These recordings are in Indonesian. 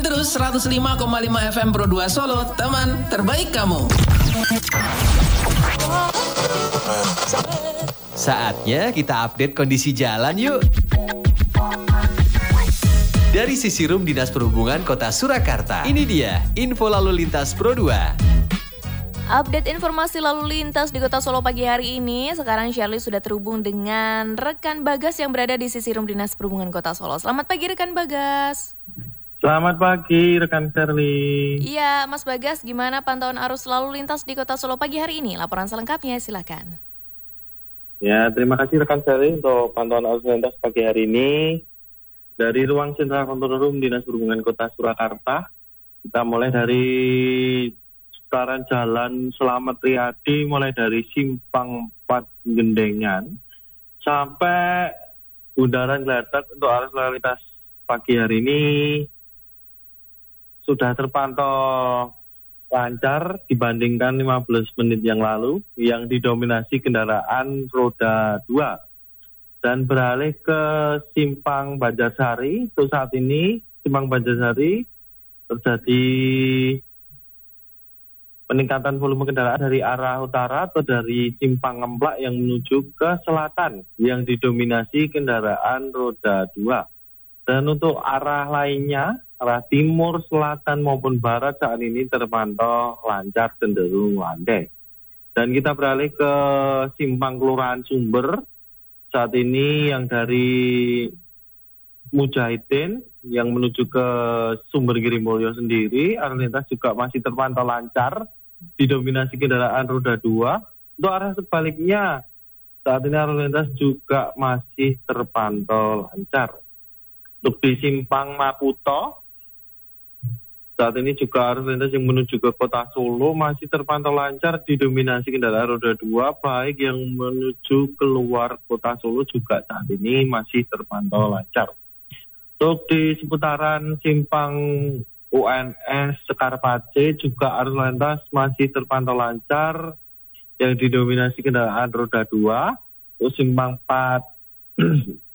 terus 105,5 FM Pro 2 Solo, teman terbaik kamu. Saatnya kita update kondisi jalan yuk. Dari sisi Rum Dinas Perhubungan Kota Surakarta, ini dia info lalu lintas Pro 2. Update informasi lalu lintas di Kota Solo pagi hari ini. Sekarang Shirley sudah terhubung dengan rekan Bagas yang berada di sisi Rum Dinas Perhubungan Kota Solo. Selamat pagi rekan Bagas. Selamat pagi rekan Shirley. Iya, Mas Bagas, gimana pantauan arus lalu lintas di Kota Solo pagi hari ini? Laporan selengkapnya silakan. Ya, terima kasih rekan Shirley untuk pantauan arus lalu lintas pagi hari ini. Dari ruang sentral kontrol Rum Dinas Perhubungan Kota Surakarta, kita mulai dari seputaran Jalan Selamat Riyadi, mulai dari Simpang 4 Gendengan sampai Bundaran Geladak untuk arus lalu lintas pagi hari ini sudah terpantau lancar dibandingkan 15 menit yang lalu yang didominasi kendaraan roda 2 dan beralih ke Simpang Banjarsari. Untuk saat ini Simpang Banjarsari terjadi peningkatan volume kendaraan dari arah utara atau dari Simpang Ngemplak yang menuju ke selatan yang didominasi kendaraan roda 2. Dan untuk arah lainnya, arah timur, selatan maupun barat saat ini terpantau lancar cenderung landai. Dan kita beralih ke Simpang Kelurahan Sumber. Saat ini yang dari Mujahidin yang menuju ke Sumber Girimulyo sendiri, arus lintas juga masih terpantau lancar, didominasi kendaraan roda 2. Untuk arah sebaliknya, saat ini arus lintas juga masih terpantau lancar. Untuk di Simpang Maputo, saat ini juga arus lintas yang menuju ke Kota Solo masih terpantau lancar, didominasi kendaraan roda 2, baik yang menuju keluar Kota Solo juga saat ini masih terpantau lancar. Untuk di seputaran Simpang UNS Sekarpace juga arus lintas masih terpantau lancar yang didominasi kendaraan roda 2. Untuk Simpang 4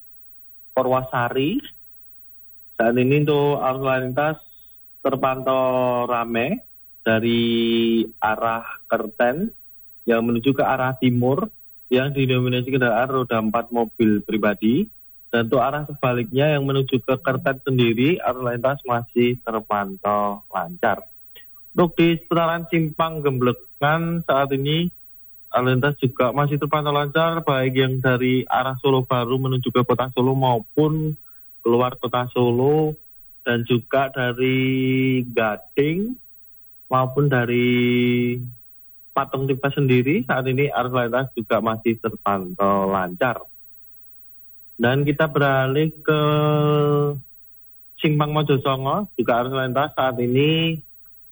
Purwasari saat ini untuk arus lintas terpantau ramai dari arah Kerten yang menuju ke arah timur yang didominasi kendaraan roda 4 mobil pribadi. Dan untuk arah sebaliknya yang menuju ke Kerten sendiri, arus lintas masih terpantau lancar. Untuk di seputaran Simpang Gemblekan saat ini, arus lintas juga masih terpantau lancar, baik yang dari arah Solo Baru menuju ke Kota Solo maupun keluar Kota Solo, dan juga dari Gading maupun dari Patung Tipe sendiri, saat ini arus lintas juga masih terpantau lancar. Dan kita beralih ke Simpang Mojosongo, juga arus lintas saat ini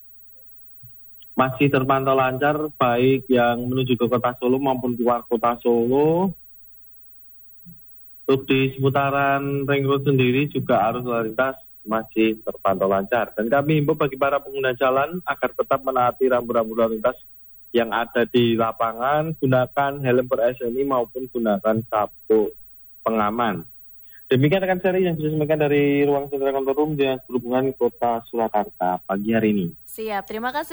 masih terpantau lancar, baik yang menuju ke Kota Solo maupun keluar Kota Solo. Untuk di seputaran Ring Road sendiri juga arus lalu lintas masih terpantau lancar. Dan kami himbau bagi para pengguna jalan agar tetap menaati rambu-rambu lalu lintas yang ada di lapangan, gunakan helm per-SNI maupun gunakan sabuk pengaman. Demikian rekan seri yang sudah disampaikan dari ruang sentral kontrol Rum Dinas Perhubungan Kota Surakarta pagi hari ini. Siap, terima kasih.